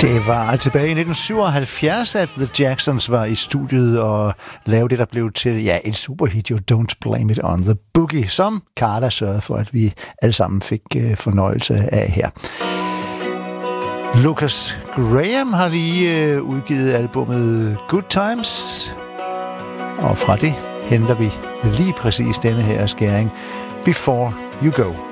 Det var tilbage i 1977, at The Jacksons var i studiet og lavede det, der blev til en superhit, jo Don't Blame It on the Boogie, som Carla sørgede for, at vi alle sammen fik fornøjelse af her. Lucas Graham har lige udgivet albumet Good Times, og fra det henter vi lige præcis denne her skæring, Before You Go.